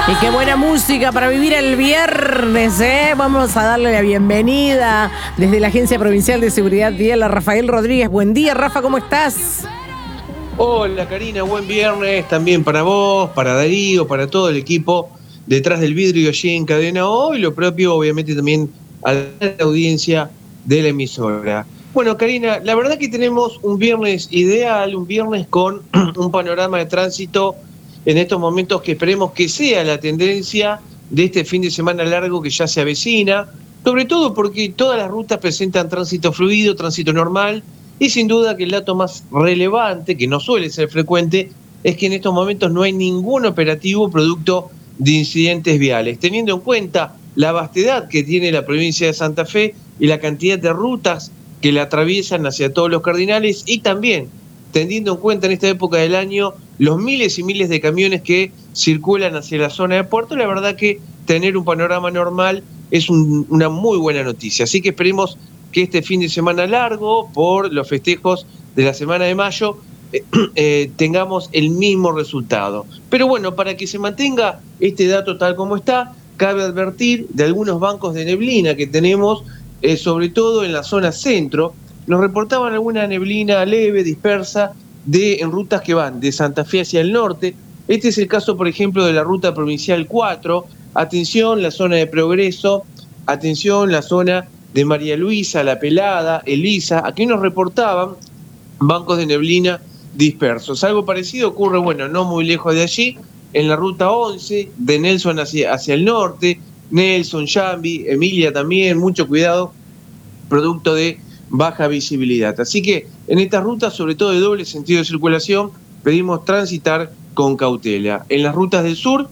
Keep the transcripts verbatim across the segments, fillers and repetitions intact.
Y qué buena música para vivir el viernes, ¿eh? Vamos a darle la bienvenida desde la Agencia Provincial de Seguridad Vial a Rafael Rodríguez. Buen día, Rafa, ¿cómo estás? Hola, Karina, buen viernes también para vos, para Darío, para todo el equipo detrás del vidrio allí en Cadena O, y lo propio, obviamente, también a la audiencia de la emisora. Bueno, Karina, la verdad que tenemos un viernes ideal, un viernes con un panorama de tránsito en estos momentos que esperemos que sea la tendencia de este fin de semana largo que ya se avecina, sobre todo porque todas las rutas presentan tránsito fluido, tránsito normal, y sin duda que el dato más relevante, que no suele ser frecuente, es que en estos momentos no hay ningún operativo producto de incidentes viales. Teniendo en cuenta la vastedad que tiene la provincia de Santa Fe y la cantidad de rutas que la atraviesan hacia todos los cardinales, y también teniendo en cuenta en esta época del año los miles y miles de camiones que circulan hacia la zona de puerto, la verdad que tener un panorama normal es un, una muy buena noticia. Así que esperemos que este fin de semana largo, por los festejos de la semana de mayo, eh, eh, tengamos el mismo resultado. Pero bueno, para que se mantenga este dato tal como está, cabe advertir de algunos bancos de neblina que tenemos, eh, sobre todo en la zona centro. Nos reportaban alguna neblina leve, dispersa, de, en rutas que van de Santa Fe hacia el norte. Este es el caso, por ejemplo, de la ruta provincial cuatro. Atención, la zona de Progreso. Atención, la zona de María Luisa, La Pelada, Elisa. Aquí nos reportaban bancos de neblina dispersos. Algo parecido ocurre, bueno, no muy lejos de allí, en la ruta once, de Nelson hacia, hacia el norte. Nelson, Yambi, Emilia también, mucho cuidado, producto de baja visibilidad. Así que en estas rutas, sobre todo de doble sentido de circulación, pedimos transitar con cautela. En las rutas del sur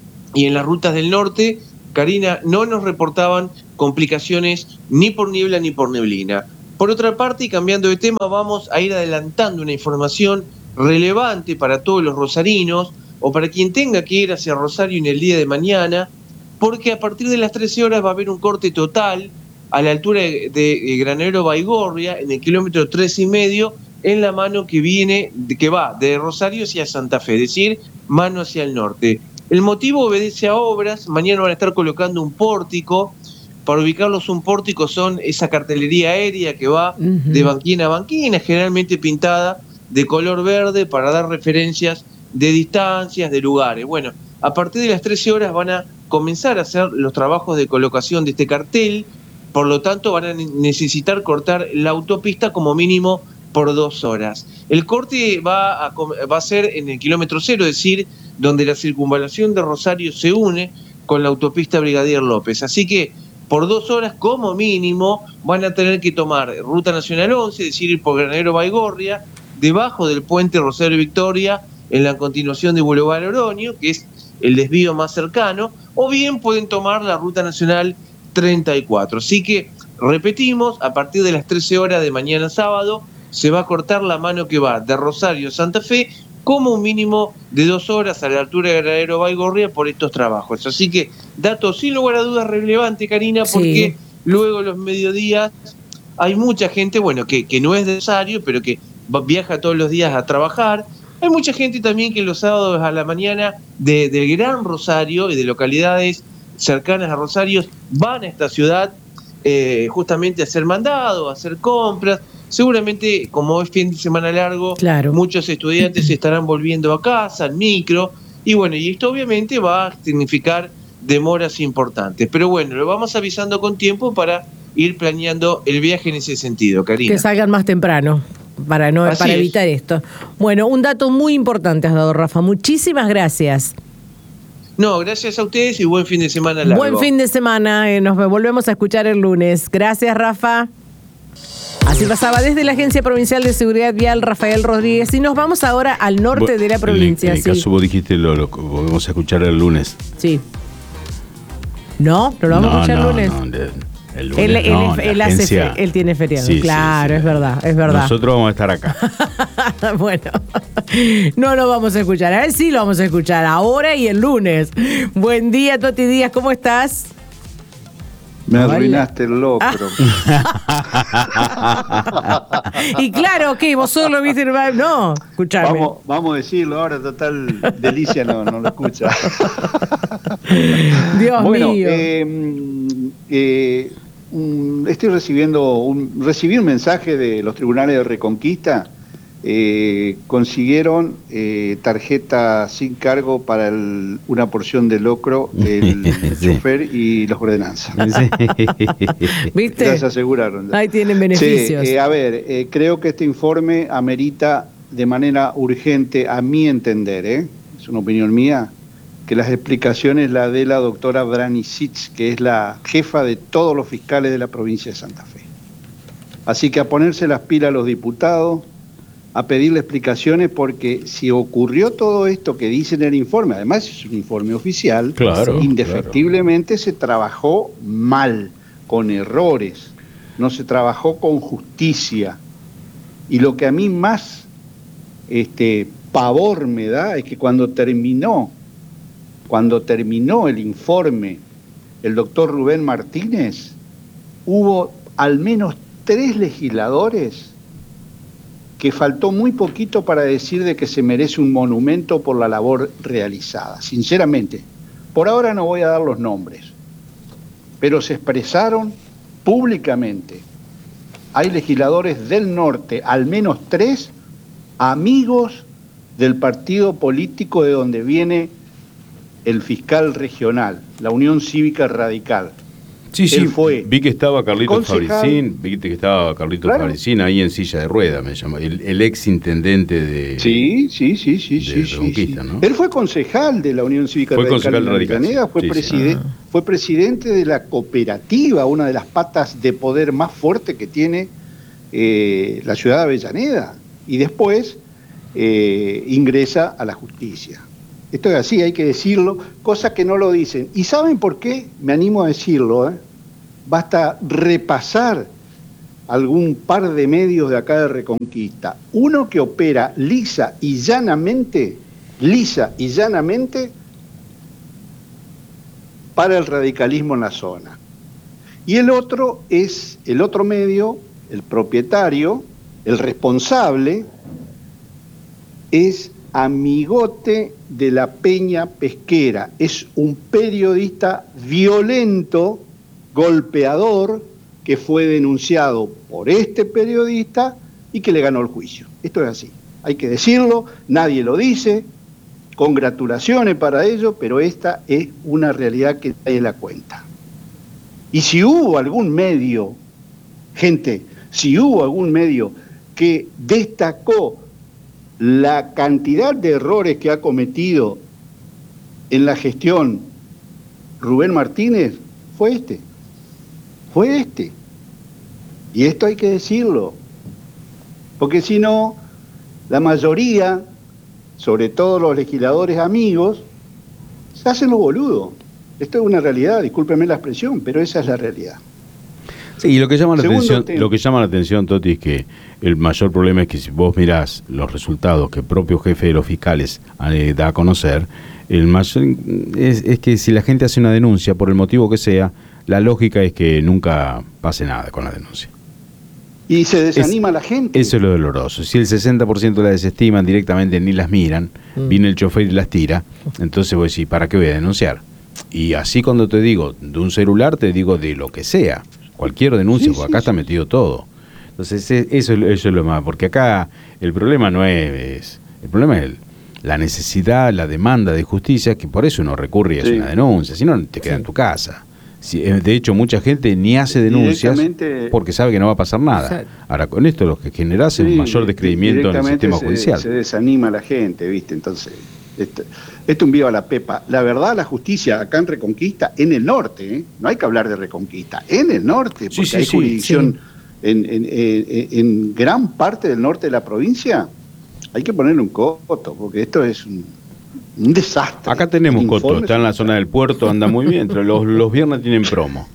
y en las rutas del norte, Karina, no nos reportaban complicaciones ni por niebla ni por neblina. Por otra parte, y cambiando de tema, vamos a ir adelantando una información relevante para todos los rosarinos o para quien tenga que ir hacia Rosario en el día de mañana, porque a partir de las trece horas va a haber un corte total a la altura de, de Granadero Baigorria, en el kilómetro tres y medio, en la mano que viene, que va de Rosario hacia Santa Fe, es decir, mano hacia el norte. El motivo obedece a obras. Mañana van a estar colocando un pórtico. Para ubicarlos, un pórtico son esa cartelería aérea que va uh-huh. de banquina a banquina, generalmente pintada de color verde para dar referencias de distancias, de lugares. Bueno, a partir de las trece horas van a comenzar a hacer los trabajos de colocación de este cartel. Por lo tanto, van a necesitar cortar la autopista como mínimo por dos horas. El corte va a, va a ser en el kilómetro cero, es decir, donde la circunvalación de Rosario se une con la autopista Brigadier López. Así que por dos horas como mínimo van a tener que tomar Ruta Nacional once, es decir, ir por Granadero Baigorria, debajo del puente Rosario Victoria, en la continuación de Boulevard Oroño, que es el desvío más cercano, o bien pueden tomar la Ruta Nacional treinta y cuatro. Así que, repetimos, a partir de las trece horas de mañana sábado, se va a cortar la mano que va de Rosario a Santa Fe como un mínimo de dos horas a la altura de Granadero Baigorria por estos trabajos. Así que, datos sin lugar a dudas relevante, Karina, porque sí. Luego los mediodías hay mucha gente, bueno, que, que no es de Rosario, pero que viaja todos los días a trabajar. Hay mucha gente también que los sábados a la mañana de, del Gran Rosario y de localidades cercanas a Rosario van a esta ciudad eh, justamente a hacer mandado, a hacer compras. Seguramente, como es fin de semana largo, claro, muchos estudiantes estarán volviendo a casa, al micro, y bueno, y esto obviamente va a significar demoras importantes. Pero bueno, lo vamos avisando con tiempo para ir planeando el viaje en ese sentido, Karina. Que salgan más temprano, para, no, para evitar esto. Bueno, un dato muy importante has dado, Rafa. Muchísimas gracias. No, gracias a ustedes y buen fin de semana largo. Buen fin de semana, eh, nos volvemos a escuchar el lunes. Gracias, Rafa. Así pasaba desde la Agencia Provincial de Seguridad Vial Rafael Rodríguez, y nos vamos ahora al norte bueno, de la provincia. En el sí. caso vos dijiste lo, lo volvemos a escuchar el lunes. Sí. ¿No? ¿No lo vamos no, a escuchar no, el lunes? No, de, el lunes él, no, él, él, hace fe, él tiene feriado. Sí, claro, sí, sí, es verdad, es verdad. Nosotros vamos a estar acá. Bueno, no lo vamos a escuchar. A él sí lo vamos a escuchar ahora y el lunes. Buen día, Toti Díaz, ¿cómo estás? Me Vale. arruinaste el locro. Y claro, ¿qué? ¿Vos solo viste el bar? No, escuchame. Vamos, vamos a decirlo ahora, total, Delicia no, no lo escucha. Dios bueno, mío. eh, eh, un- estoy recibiendo un, recibí un mensaje de los tribunales de Reconquista. Eh, consiguieron eh, tarjeta sin cargo para el- una porción de locro, el Sí. chofer y los ordenanzas. ¿Viste? Ya se aseguraron. Ahí tienen beneficios. Sí, eh, a ver, eh, creo que este informe amerita de manera urgente, a mi entender, ¿eh? Es una opinión mía, que las explicaciones la dé la doctora Branicic, que es la jefa de todos los fiscales de la provincia de Santa Fe. Así que a ponerse las pilas a los diputados, a pedirle explicaciones, porque si ocurrió todo esto que dice en el informe, además es un informe oficial, Claro, indefectiblemente se trabajó mal, con errores, no se trabajó con justicia. Y lo que a mí más este, pavor me da es que cuando terminó, cuando terminó el informe, el doctor Rubén Martínez, hubo al menos tres legisladores que faltó muy poquito para decir de que se merece un monumento por la labor realizada. Sinceramente, por ahora no voy a dar los nombres, pero se expresaron públicamente. Hay legisladores del norte, al menos tres, amigos del partido político de donde viene el fiscal regional, la Unión Cívica Radical. Sí, sí, Él fue vi que estaba Carlitos concejal. Fabricín, vi que estaba Carlitos Claro. Fabricín ahí en silla de rueda, me llama, el, el ex intendente de... Sí, sí, sí, sí, de sí, sí, Reconquista, sí. ¿no? Él fue concejal de la Unión Cívica Fue Radical concejal en radical, Avellaneda, sí. fue, Sí, sí. preside- Ah. fue presidente de la cooperativa, una de las patas de poder más fuerte que tiene eh, la ciudad de Avellaneda, y después eh, ingresa a la justicia. Esto es así, hay que decirlo, cosa que no lo dicen. ¿Y saben por qué? Me animo a decirlo, ¿eh? Basta repasar algún par de medios de acá de Reconquista. Uno que opera lisa y llanamente, lisa y llanamente, para el radicalismo en la zona. Y el otro es, el otro medio, el propietario, el responsable, es amigote de la Peña Pesquera. Es un periodista violento, golpeador, que fue denunciado por este periodista y que le ganó el juicio. Esto es así, hay que decirlo, nadie lo dice, congratulaciones para ello, pero esta es una realidad que nadie la cuenta. Y si hubo algún medio, gente, si hubo algún medio que destacó la cantidad de errores que ha cometido en la gestión Rubén Martínez, fue este. Fue este. Y esto hay que decirlo. Porque si no, la mayoría, sobre todo los legisladores amigos, se hacen los boludos. Esto es una realidad, discúlpeme la expresión, pero esa es la realidad. Sí, y lo que llama la Segundo atención, tema. lo que llama la atención, Toti, es que el mayor problema es que si vos mirás los resultados que el propio jefe de los fiscales eh, da a conocer, el mayor es, es que si la gente hace una denuncia, por el motivo que sea, la lógica es que nunca pase nada con la denuncia. Y se desanima Es- la gente. Eso es lo doloroso. Si el sesenta por ciento la desestiman directamente, ni las miran, Mm. viene el chofer y las tira, entonces voy a decir, ¿para qué voy a denunciar? Y así cuando te digo de un celular, te digo de lo que sea, cualquier denuncia, Sí, porque sí, acá está sí. metido todo. Entonces e- eso, es lo- eso es lo más, porque acá el problema no es, es- el problema es el- la necesidad, la demanda de justicia, que por eso uno recurre y hace Sí. una denuncia, si no te queda en tu casa. Si, eh, de hecho, mucha gente ni hace denuncias Directamente- porque sabe que no va a pasar nada. Exacto. Ahora, con esto lo que generás es un Sí, mayor descreimiento en el directamente sistema se- judicial. Se desanima la gente, ¿viste? Entonces, esto, esto es un viva la pepa. La verdad, la justicia acá en Reconquista, en el norte, ¿eh? No hay que hablar de Reconquista, en el norte, Sí, porque sí, hay sí, jurisdicción en, en- en- en gran parte del norte de la provincia, hay que ponerle un coto, porque esto es un, un desastre. Acá tenemos El coto, informe está en la es- zona del puerto, anda muy bien, pero los, los viernes tienen promo.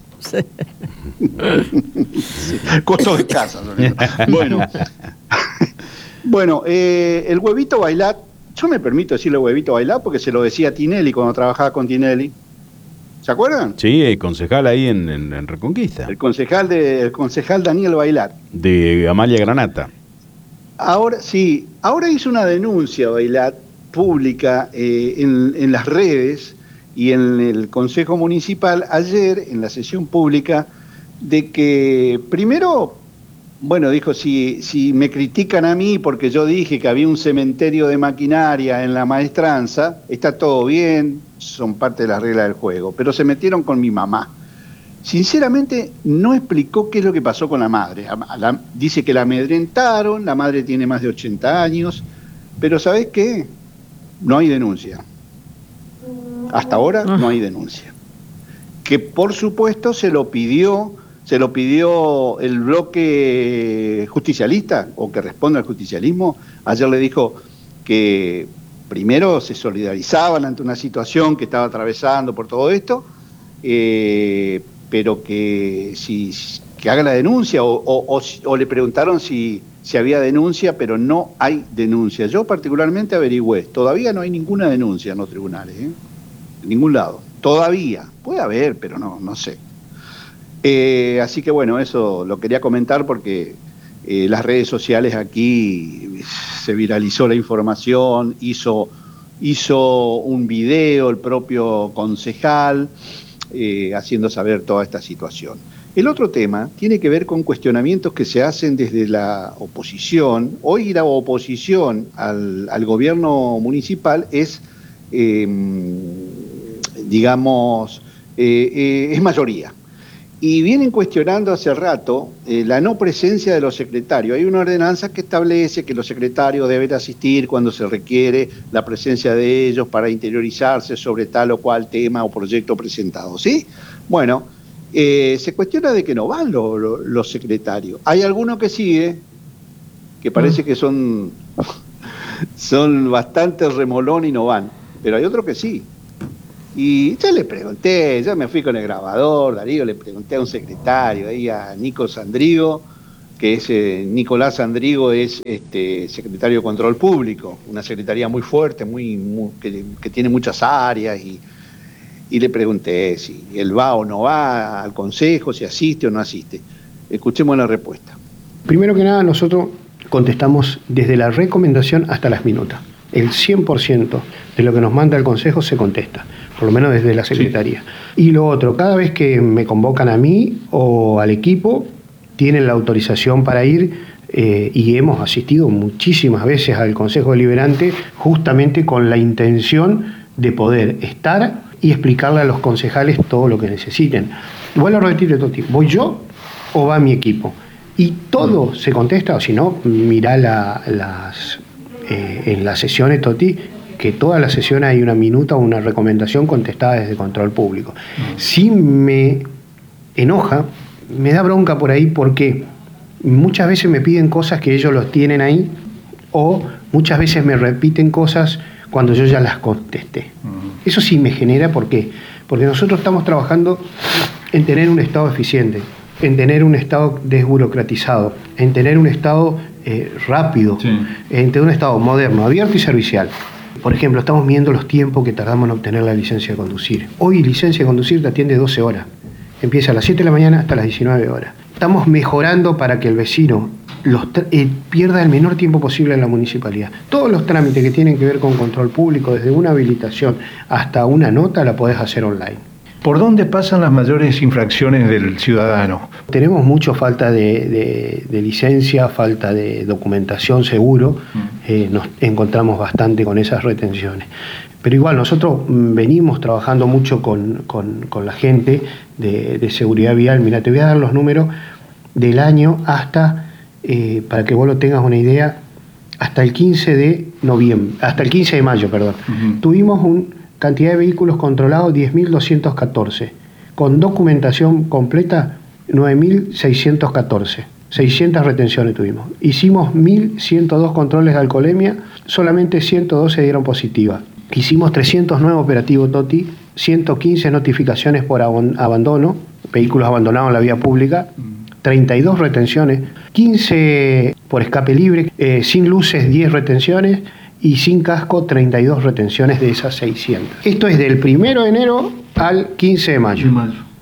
Costo de casa. ¿No? Bueno, bueno eh, el huevito Bailat, yo me permito decirle huevito Bailat porque se lo decía Tinelli cuando trabajaba con Tinelli. ¿Se acuerdan? Sí, el concejal ahí en, en, en Reconquista. El concejal, de, el concejal Daniel Bailar. De Amalia Granata. Ahora, sí, ahora hizo una denuncia, Bailar, pública eh, en, en las redes y en el Consejo Municipal ayer, en la sesión pública, de que primero, bueno, dijo, si, si me critican a mí porque yo dije que había un cementerio de maquinaria en la maestranza, está todo bien, son parte de las reglas del juego, pero se metieron con mi mamá. Sinceramente, no explicó qué es lo que pasó con la madre. La, dice que la amedrentaron, la madre tiene más de ochenta años, pero ¿sabés qué? No hay denuncia. Hasta ahora no hay denuncia. Que por supuesto se lo pidió, se lo pidió el bloque justicialista, o que responde al justicialismo. Ayer le dijo que primero se solidarizaban ante una situación que estaba atravesando por todo esto, eh, pero que si que haga la denuncia, o, o, o, o le preguntaron si, si había denuncia, pero no hay denuncia. Yo particularmente averigüé, todavía no hay ninguna denuncia en los tribunales, ¿eh? En ningún lado, todavía, puede haber, pero no, no sé. Eh, así que bueno, eso lo quería comentar porque eh, las redes sociales aquí se viralizó la información, hizo, hizo un video el propio concejal, Eh, haciendo saber toda esta situación. El otro tema tiene que ver con cuestionamientos que se hacen desde la oposición. Hoy la oposición al, al gobierno municipal es, eh, digamos, eh, eh, es mayoría. Y vienen cuestionando hace rato eh, la no presencia de los secretarios. Hay una ordenanza que establece que los secretarios deben asistir cuando se requiere la presencia de ellos para interiorizarse sobre tal o cual tema o proyecto presentado, ¿sí? Bueno, eh, se cuestiona de que no van lo, lo, los secretarios. Hay algunos que sigue, que parece que son, son bastante remolón y no van, pero hay otros que sí. Y yo le pregunté, yo me fui con el grabador, Darío, le pregunté a un secretario, ahí a Nico Sandrigo, que es, eh, Nicolás Sandrigo es este, secretario de Control Público, una secretaría muy fuerte, muy, muy que, que tiene muchas áreas, y, y le pregunté si él va o no va al consejo, si asiste o no asiste. Escuchemos la respuesta. Primero que nada, nosotros contestamos desde la recomendación hasta las minutas. El cien por ciento de lo que nos manda el consejo se contesta, por lo menos desde la secretaría. Sí. Y lo otro, cada vez que me convocan a mí o al equipo, tienen la autorización para ir, eh, y hemos asistido muchísimas veces al Consejo Deliberante justamente con la intención de poder estar y explicarle a los concejales todo lo que necesiten. Vuelvo a repetir, Toti, ¿voy yo o va mi equipo? Y todo mm. se contesta, o si no, mirá la, las... Eh, en las sesiones, Toti, que toda la sesión hay una minuta o una recomendación contestada desde Control Público. Sí me enoja, me da bronca por ahí porque muchas veces me piden cosas que ellos los tienen ahí, o muchas veces me repiten cosas cuando yo ya las contesté. Eso sí me genera, ¿por qué? Porque nosotros estamos trabajando en tener un Estado eficiente, en tener un Estado desburocratizado, en tener un Estado eh, rápido, sí. en tener un Estado moderno, abierto y servicial. Por ejemplo, estamos midiendo los tiempos que tardamos en obtener la licencia de conducir. Hoy licencia de conducir te atiende doce horas. Empieza a las siete de la mañana hasta las diecinueve horas. Estamos mejorando para que el vecino los eh, pierda el menor tiempo posible en la municipalidad. Todos los trámites que tienen que ver con control público, desde una habilitación hasta una nota, la podés hacer online. ¿Por dónde pasan las mayores infracciones del ciudadano? Tenemos mucho falta de, de, de licencia, falta de documentación seguro. Mm. Eh, nos encontramos bastante con esas retenciones. Pero igual, nosotros venimos trabajando mucho con, con, con la gente de, de seguridad vial. Mira, te voy a dar los números del año hasta, eh, para que vos lo tengas una idea, hasta el quince de noviembre, hasta el quince de mayo, perdón. Uh-huh. Tuvimos un cantidad de vehículos controlados, diez mil doscientos catorce. Con documentación completa, nueve mil seiscientos catorce. seiscientas retenciones tuvimos. Hicimos mil ciento dos controles de alcoholemia, solamente ciento dos se dieron positivas. Hicimos trescientos nueve operativos Toti, ciento quince notificaciones por abandono, vehículos abandonados en la vía pública, treinta y dos retenciones, quince por escape libre, eh, sin luces diez retenciones, y sin casco treinta y dos retenciones de esas seiscientas. Esto es del primero de enero al quince de mayo.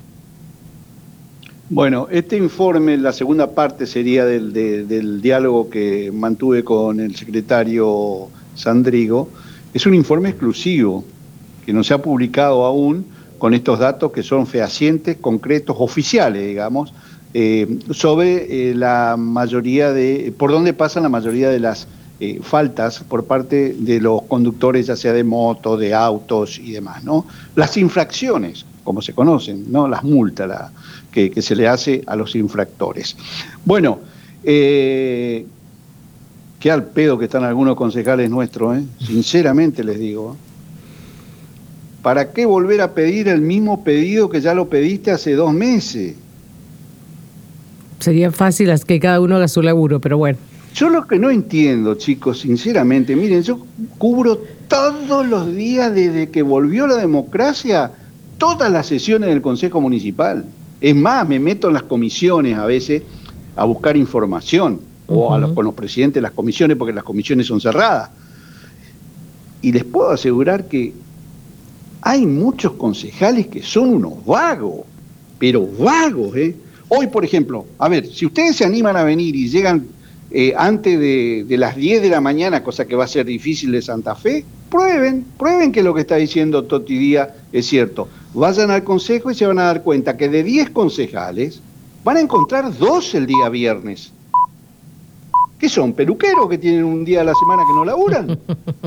Bueno, este informe, la segunda parte sería del, de, del diálogo que mantuve con el secretario Sandrigo, es un informe exclusivo que no se ha publicado aún con estos datos que son fehacientes, concretos, oficiales, digamos, eh, sobre eh, la mayoría de, por dónde pasan la mayoría de las eh, faltas por parte de los conductores, ya sea de motos, de autos y demás, ¿no? Las infracciones, como se conocen, ¿no? Las multas la, que, que se le hace a los infractores. Bueno, eh, qué al pedo que están algunos concejales nuestros, ¿eh? Sinceramente les digo, ¿eh? ¿Para qué volver a pedir el mismo pedido que ya lo pediste hace dos meses? Sería fácil que cada uno haga su laburo, pero bueno. Yo lo que no entiendo, chicos, sinceramente, miren, yo cubro todos los días desde que volvió la democracia todas las sesiones del Consejo Municipal. Es más, me meto en las comisiones a veces a buscar información, uh-huh. o a los, con los presidentes de las comisiones, porque las comisiones son cerradas. Y les puedo asegurar que hay muchos concejales que son unos vagos, pero vagos, ¿eh? Hoy, por ejemplo, a ver, si ustedes se animan a venir y llegan eh, antes de, de las diez de la mañana, cosa que va a ser difícil de Santa Fe, prueben, prueben que lo que está diciendo Toti Díaz es cierto. Vayan al consejo y se van a dar cuenta que de diez concejales van a encontrar dos el día viernes. ¿Qué son? ¿Peluqueros que tienen un día a la semana que no laburan?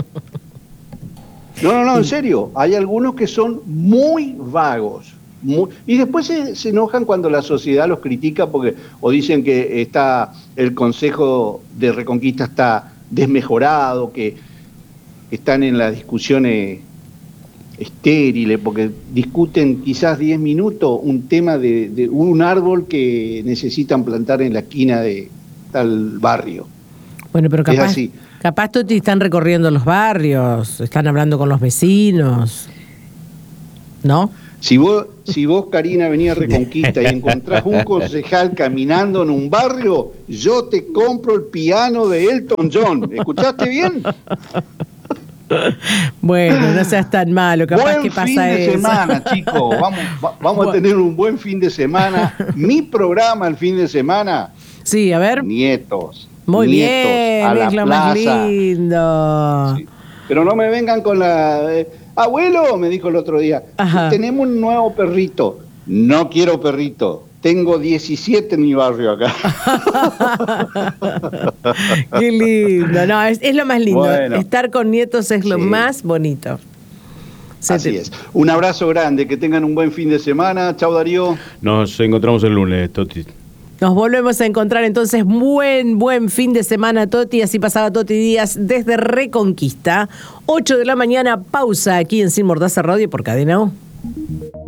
No, no, no, en serio. Hay algunos que son muy vagos. Muy, y después se, se enojan cuando la sociedad los critica porque o dicen que está el Consejo de Reconquista está desmejorado, que están en las discusiones estériles, porque discuten quizás diez minutos un tema de, de un árbol que necesitan plantar en la esquina de tal barrio. Bueno, pero capaz, es así. capaz Toti están recorriendo los barrios, están hablando con los vecinos, ¿no? Si vos, si vos, Karina, venís a Reconquista y encontrás un concejal caminando en un barrio, yo te compro el piano de Elton John. ¿Escuchaste bien? Bueno, no seas tan malo, capaz buen que pasa fin de eso. semana, chicos. Vamos, va, vamos bueno. a tener un buen fin de semana. Mi programa el fin de semana. Sí, a ver. Nietos. Muy nietos, bien, a la es lo plaza. más lindo. Sí. Pero no me vengan con la... Eh, abuelo, me dijo el otro día, Ajá. tenemos un nuevo perrito. No quiero perrito. Tengo diecisiete en mi barrio acá. Qué lindo. No, es, es lo más lindo. Bueno, estar con nietos es lo sí. más bonito. Se Así te... es. Un abrazo grande. Que tengan un buen fin de semana. Chau, Darío. Nos encontramos el lunes, Toti. Nos volvemos a encontrar entonces. Buen, buen fin de semana, Toti. Así pasaba Toti Díaz desde Reconquista. ocho de la mañana, pausa aquí en Sin Mordaza Radio por Cadena O.